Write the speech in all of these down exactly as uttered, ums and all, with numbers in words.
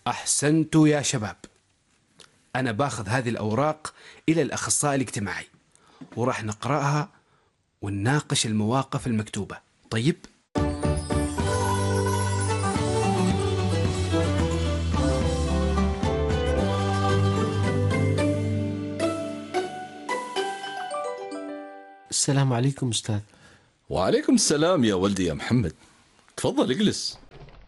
أحسنتوا يا شباب. أنا باخذ هذه الأوراق إلى الأخصائي الاجتماعي وراح نقرأها ونناقش المواقف المكتوبة. طيب؟ السلام عليكم أستاذ. وعليكم السلام يا ولدي يا محمد، تفضل اجلس.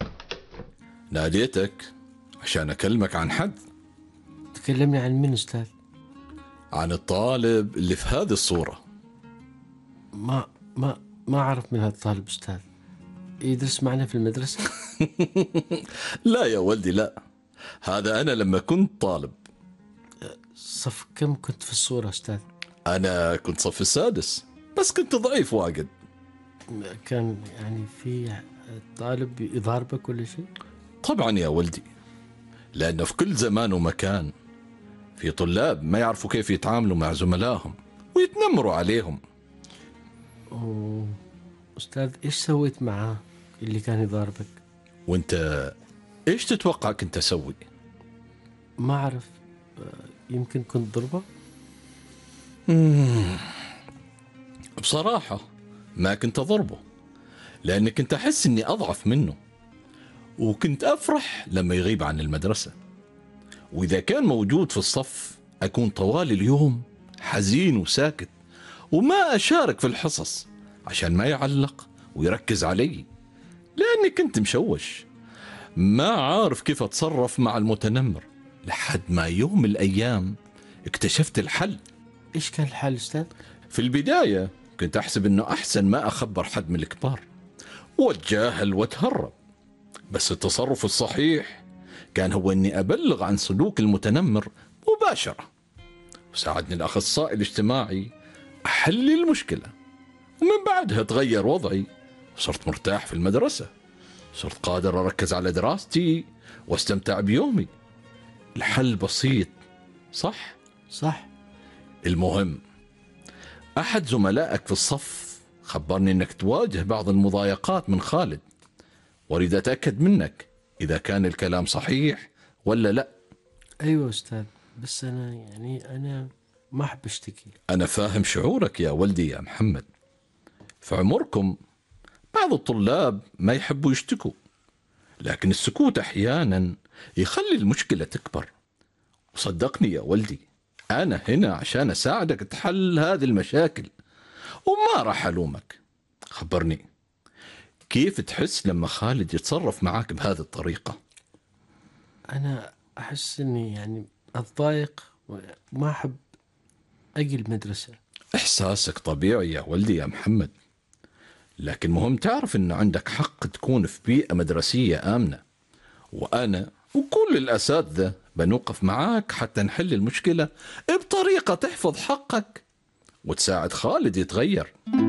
ناديتك عشان أكلمك عن حد. تكلمني عن من أستاذ؟ عن الطالب اللي في هذه الصورة. ما ما ما أعرف من هذا الطالب أستاذ. يدرس معنا في المدرسة؟ لا يا ولدي لا، هذا أنا لما كنت طالب. صف كم كنت في الصورة أستاذ؟ أنا كنت صف السادس، بس كنت ضعيف واجد. كان يعني في طالب يضاربك ولا شيء؟ طبعا يا ولدي، لأنه في كل زمان ومكان في طلاب ما يعرفوا كيف يتعاملوا مع زملائهم ويتنمروا عليهم. أوه. أستاذ إيش سويت معاه اللي كان يضاربك؟ وانت إيش تتوقع كنت أسوي؟ ما أعرف، يمكن كنت ضربه؟ مم. بصراحة ما كنت أضربه، لأني كنت أحس أني أضعف منه، وكنت أفرح لما يغيب عن المدرسة، وإذا كان موجود في الصف أكون طوال اليوم حزين وساكت وما أشارك في الحصص عشان ما يعلق ويركز علي، لأني كنت مشوش ما عارف كيف أتصرف مع المتنمر، لحد ما يوم من الأيام اكتشفت الحل. إيش كان الحل أستاذ؟ في البداية كنت أحسب أنه أحسن ما أخبر حد من الكبار واتجاهل واتهرب، بس التصرف الصحيح كان هو أني أبلغ عن سلوك المتنمر مباشرة، وساعدني الأخصائي الاجتماعي أحل المشكلة، ومن بعدها تغير وضعي وصرت مرتاح في المدرسة، صرت قادر أركز على دراستي واستمتع بيومي. الحل بسيط صح؟ صح. المهم أحد زملائك في الصف خبرني أنك تواجه بعض المضايقات من خالد، وأريد أتأكد منك إذا كان الكلام صحيح ولا لا. أيوة أستاذ، بس أنا يعني أنا ما أحب أشتكي. أنا فاهم شعورك يا ولدي يا محمد، في عمركم بعض الطلاب ما يحبوا يشتكوا، لكن السكوت أحيانا يخلي المشكلة تكبر، وصدقني يا ولدي أنا هنا عشان أساعدك تحل هذه المشاكل وما راح ألومك. خبرني كيف تحس لما خالد يتصرف معاك بهذه الطريقة؟ أنا أحس إني يعني أتضايق وما أحب أجي المدرسة. إحساسك طبيعي يا ولدي يا محمد، لكن مهم تعرف إنه عندك حق تكون في بيئة مدرسية آمنة، وأنا وكل الأساتذة بنوقف معاك حتى نحل المشكلة بطريقة تحفظ حقك وتساعد خالد يتغير.